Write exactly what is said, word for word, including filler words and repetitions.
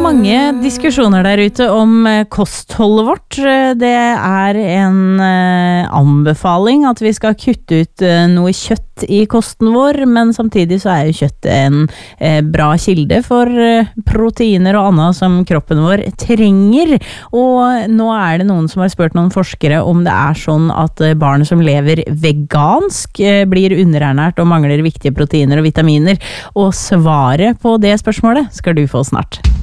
mange diskusjoner der ute om kostholdet vårt. Det er en anbefaling at vi skal kutte ut noe kjøtt i kosten vår, men samtidig så er jo kjøtt en bra kilde for proteiner og annet som kroppen vår trenger. Og nå er det noen som har spurt noen forskere om det er sånn at barn som lever vegansk blir underernært og mangler viktige proteiner og vitaminer. Og svaret på det spørsmålet skal du få snart.